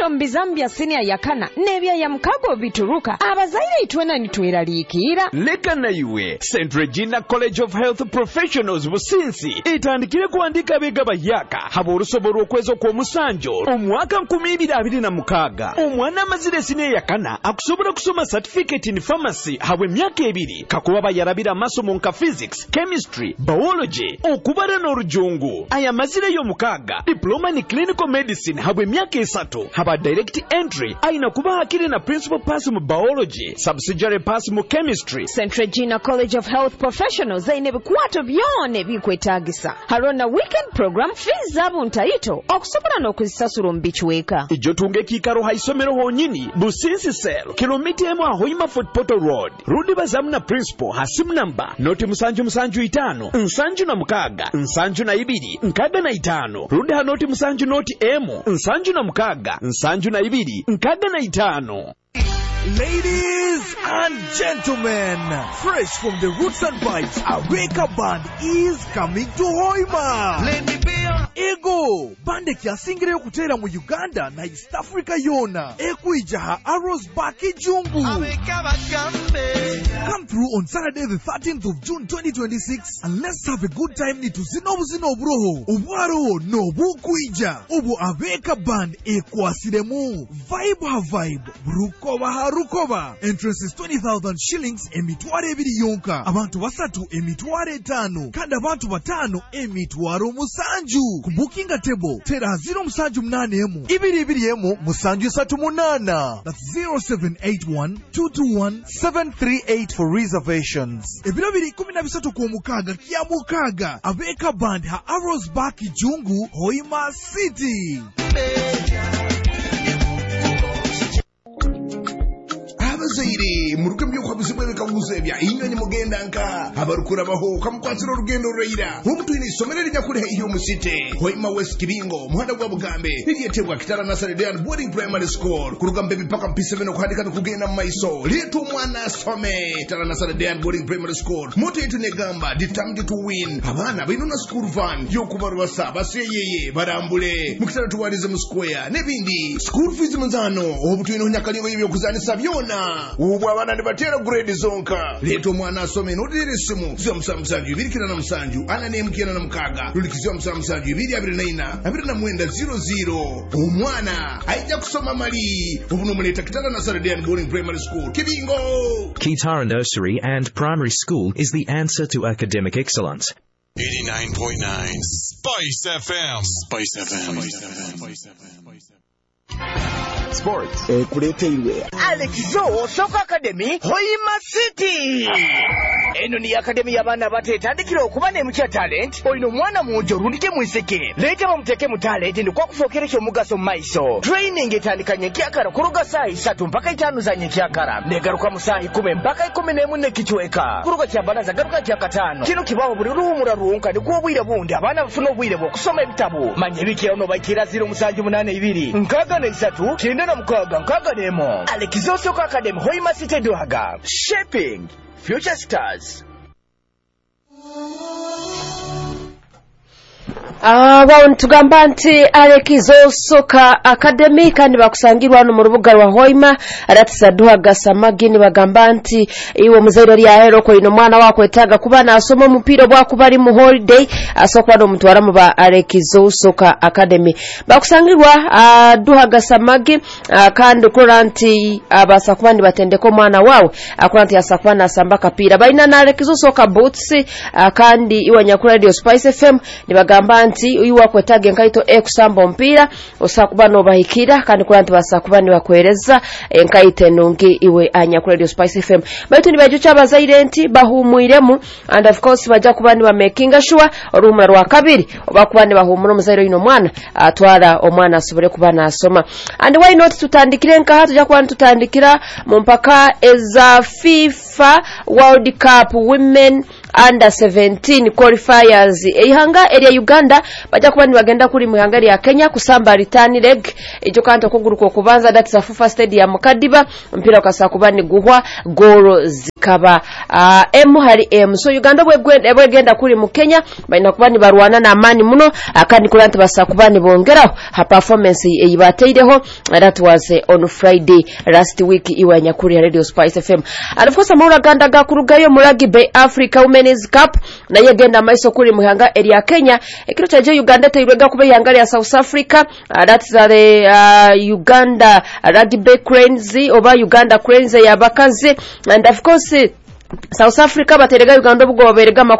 Katindo mbizambia senior yakana nebya ya mkago bituruka abazaire itwena nitweraliikira leka na iwe St. Regina College of Health Professionals Businsi itandikire kuandika bega bayaka habo urusoboro okwezo kwa musanjo omwaka 2026 omwana amazire senior yakana akusobora kusoma certificate in pharmacy habwe myaka 2 kakuba bayarabira amasomo nka physics, chemistry, biology okubara n'orujungu aya mazire yo mukaga diploma in clinical medicine habwe myaka 3 haba direct entry aina kuba hakiri na principal pass mu biology subsidiary pass mu chemistry. St. Regina College of Health Professionals zaine bikwato byone bikwetagisa harona weekend program fees zabo ntaito okusobora n'okuzisasura mbichweka ijo tunge kikaro haisomero honyini Businsi Cell kilomita emu ahoima Fort Portal Road rudi bazamu na principal hasimu namba noti musanju 5 nsanju na mukaga nsanju na 2 nkaga na 5 rudi hanoti musanju noti emu nsanju na mukaga nsanju na 2 nkaga na 5. Ladies and gentlemen, fresh from the Roots and Vibes, Aweka Band is coming to Hoima. Let me be Ego, bande kyasingire okutera mu Uganda na East Africa yona. Ekwijaha Arrows Baki Jungu. Come through on Saturday the 13th of June 2026 and let's have a good time ni tuzino broho. Obwaro no bukwija. Obo Aweka Band ekwasiremu. Vibe ha vibe. Rukoba ha rukoba. Entrance is 20,000 shillings emitware 2 yonka. Abantu basatu emitware 5. Kandi abantu batano emitwaro musanju. Booking a table, tera 0 musanju 8 emu. Ibiri emu musanju 38. That's 0781-221-738 for reservations. Ebiro biri 13 ku mukaga kya mukaga. Aweka Band ha Arrows Baki Jungu, Hoima City. Zaidi muruke mbyuka bizibwe bikaguzebya inyoni mugenda nka abarukura baho kamukwatira urugendo rurayira umutu ini somerere nyakure iyo musite Hoima West Kibingo muhanda gwa Bugambe iriyetebwa Kitara Nasaridian Boarding Primary School kurugambe bipaka mpise beno kuhandika no kugenda maiso litu mwana some Kitara Nasaridian Boarding Primary School moto yetu negamba determined to win abana binuna school van yo kubarwa saba seyeye barambule mukitara tuwarize mu square nebindi school fees manzano obutu ino nyakalingo yibyo kuzanisa byona ubu abana ndibatera grade zonka leto mwana asome nodire simu zyo musanju 2 ana nemukena na mukaga lulikizyo musanju 2 umwana aija kusoma mali ubu nomuleta Kitara Nasaridian Boarding Primary School Kibingo. Kitara Nursery and Primary School is the answer to academic excellence. 89.9 Spice FM. Sports. Kuleteiwe Alexizo Soccer Academy Hoima City. Eno ni academy y'abaana batetandikira okuba n'emukya talent. Oyino mwana munjo rundike mwiseke. Leta bamuteke mu talent ndikwa kufokera kyo mugaso maiso. Training etandikanye kyakara kuruga saa 3 mpaka 5 za nyekyakara. Negaruka mu saa 10 mpaka 11 ne kichweka. Kuruga kyabanaza garuka kyakatano. Kino kibaho buli ruhumura ruhunka ndikuwa bwire bundi abaana bafuna obwire bwo kusoma ebitabu. Manye biki ono bakira 07282 nkaga ne 3 kinde na mukaga nkaga nemo. Alexizo Soccer Academy Hoima City Duhaga. Shaping future stars. Tugamba nti Alexizo Soccer Academy kandi bakusangirwa no mu rubuga rwa Hoima aratisa Duhaga Samagi ni bagamba nti iwo muzairo ali ahero ko ino mwana wako etaga kuba na asoma mupira bwa kubali mu holiday asokwa no mutwara mu ba Alexizo Soccer Academy bakusangirwa Duhaga Samagi kandi kuranti abasakubandi batendeko mwana wawe akuranti asakwana asamba kapira baina na Alexizo Soccer Boots kandi iwa Nyakura Radio Spice FM ni bagamba nti uyiwa kwetage nkaito kusamba mpira osakuba no bahikira kandi kuranti basakuba ni bakwereza nkaite nungi iwe Nyakura Radio Spice FM baitu ni bajucha bazaire nti bahumuiremu and of course baja kuba ni ba making sure orumura rwa kabiri obakuba ni bahumura muzairo ino mwana atwara omwana asubire kuba nasoma and why not tutandikire nka hatu jakuba tutandikira mu mpaka eza FIFA World Cup Women under 17 qualifiers ihanga area Uganda bajja kuba nibagenda kuri mu ihanga ya Kenya kusamba return leg ejo kanto kuguruko kubanza that is Fufa Stadium Kadiba mpira ukasa kuba ni guhwa goro zikaba hari so Uganda bwegenda kuri mu Kenya baina kuba ni barwana na amani muno akandi kuranti basa kuba ni bongeraho ha performance eyibateireho that was on Friday last week iwanya kuri Radio Spice FM and of course amura ganda gakurugayo mu Rugby Africa Women's Cup na yegenda maiso kuri mu ihanga area Kenya ekiro cyaje Uganda teyirega kuba ihanga ya South Africa that's the Uganda Rugby Cranes oba Uganda Cranes ya bakazi and of course South Africa baterega Uganda ubwo baberega